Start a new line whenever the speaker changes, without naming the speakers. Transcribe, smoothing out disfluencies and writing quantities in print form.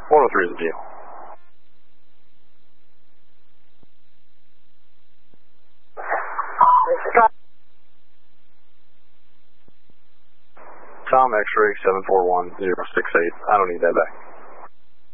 103 is the deal. Tom X-ray 741068. I don't need that back.